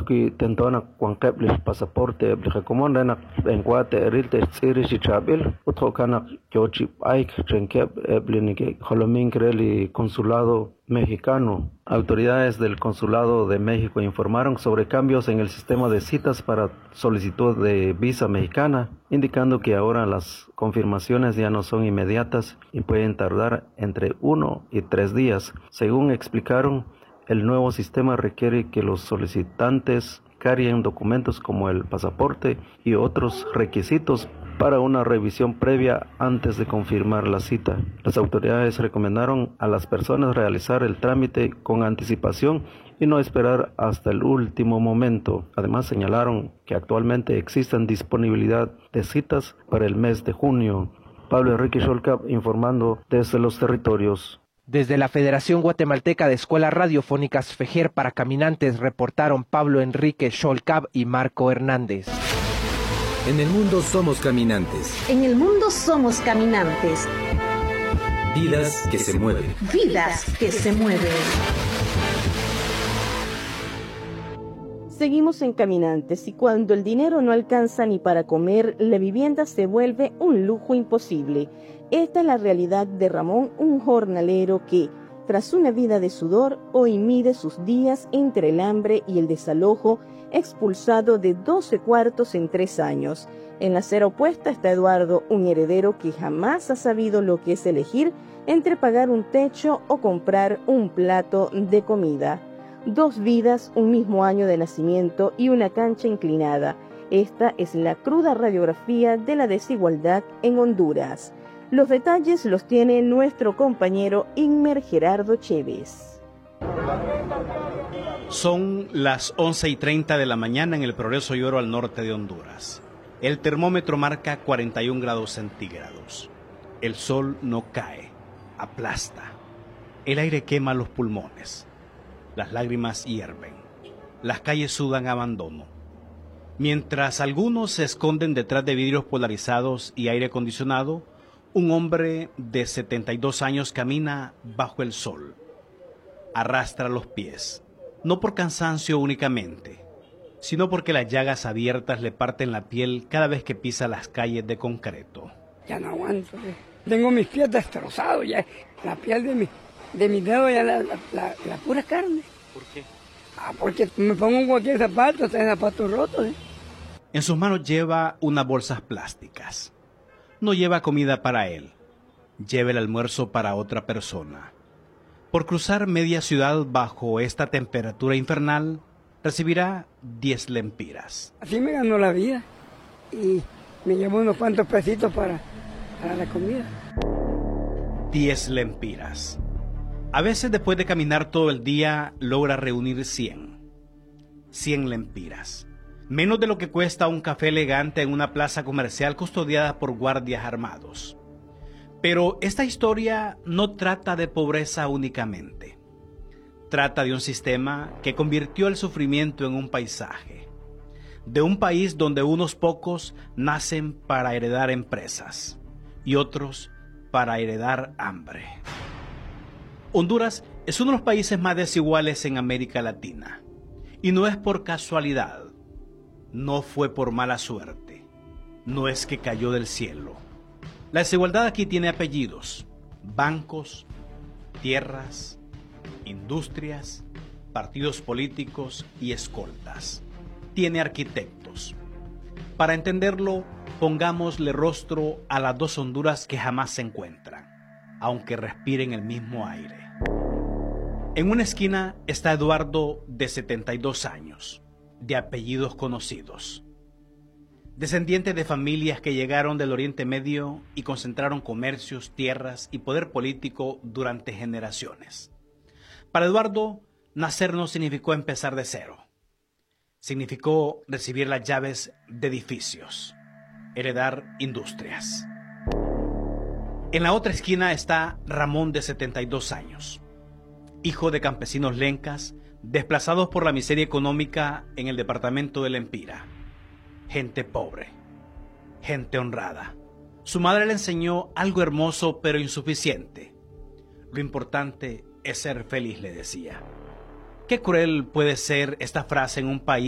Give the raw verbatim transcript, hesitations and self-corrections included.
que tentona cuanqueblis pasaporte recomendan en guate erilte irish chabil otro cana yochi aik trenkeb eblinike holomin creli consulado mexicano. Autoridades del Consulado de México informaron sobre cambios en el sistema de citas para solicitud de visa mexicana, indicando que ahora las confirmaciones ya no son inmediatas y pueden tardar entre uno y tres días. Según explicaron, el nuevo sistema requiere que los solicitantes carguen documentos como el pasaporte y otros requisitos para una revisión previa antes de confirmar la cita. Las autoridades recomendaron a las personas realizar el trámite con anticipación y no esperar hasta el último momento. Además, señalaron que actualmente existen disponibilidad de citas para el mes de junio. Pablo Enrique Xolcap informando desde los territorios. Desde la Federación Guatemalteca de Escuelas Radiofónicas FEJER para Caminantes reportaron Pablo Enrique Xolcap y Marco Hernández. En el mundo somos caminantes. En el mundo somos caminantes. Vidas que se mueven. Vidas que se mueven. Seguimos en Caminantes y cuando el dinero no alcanza ni para comer, la vivienda se vuelve un lujo imposible. Esta es la realidad de Ramón, un jornalero que, tras una vida de sudor, hoy mide sus días entre el hambre y el desalojo, expulsado de doce cuartos en tres años. En la acera opuesta está Eduardo, un heredero que jamás ha sabido lo que es elegir entre pagar un techo o comprar un plato de comida. Dos vidas, un mismo año de nacimiento y una cancha inclinada. Esta es la cruda radiografía de la desigualdad en Honduras. Los detalles los tiene nuestro compañero Inmer Gerardo Chévez. Son las once y treinta de la mañana en el Progreso y Oro al norte de Honduras. El termómetro marca cuarenta y un grados centígrados. El sol no cae, aplasta. El aire quema los pulmones. Las lágrimas hierven. Las calles sudan abandono. Mientras algunos se esconden detrás de vidrios polarizados y aire acondicionado, un hombre de setenta y dos años camina bajo el sol. Arrastra los pies, no por cansancio únicamente, sino porque las llagas abiertas le parten la piel cada vez que pisa las calles de concreto. Ya no aguanto, eh. Tengo mis pies destrozados, ya la piel de mi, de mis dedos ya la, la, la, la pura carne. ¿Por qué? Ah, porque me pongo cualquier zapato, está zapatos rotos. Eh. En sus manos lleva unas bolsas plásticas. No lleva comida para él, lleva el almuerzo para otra persona. Por cruzar media ciudad bajo esta temperatura infernal, recibirá diez lempiras. Así me ganó la vida y me llevo unos cuantos pesitos para, para la comida. diez lempiras. A veces después de caminar todo el día logra reunir cien. cien lempiras. Menos de lo que cuesta un café elegante en una plaza comercial custodiada por guardias armados. Pero esta historia no trata de pobreza únicamente. Trata de un sistema que convirtió el sufrimiento en un paisaje. De un país donde unos pocos nacen para heredar empresas y otros para heredar hambre. Honduras es uno de los países más desiguales en América Latina. Y no es por casualidad. No fue por mala suerte, no es que cayó del cielo. La desigualdad aquí tiene apellidos, bancos, tierras, industrias, partidos políticos y escoltas. Tiene arquitectos. Para entenderlo, pongámosle rostro a las dos Honduras que jamás se encuentran, aunque respiren el mismo aire. En una esquina está Eduardo, de setenta y dos años. De apellidos conocidos, descendiente de familias que llegaron del Oriente Medio y concentraron comercios, tierras y poder político durante generaciones. Para Eduardo, nacer no significó empezar de cero. Significó recibir las llaves de edificios, heredar industrias. En la otra esquina está Ramón, de setenta y dos años, hijo de campesinos lencas, desplazados por la miseria económica en el departamento de Lempira. Gente pobre, gente honrada. Su madre le enseñó algo hermoso pero insuficiente. Lo importante es ser feliz, le decía. Qué cruel puede ser esta frase en un país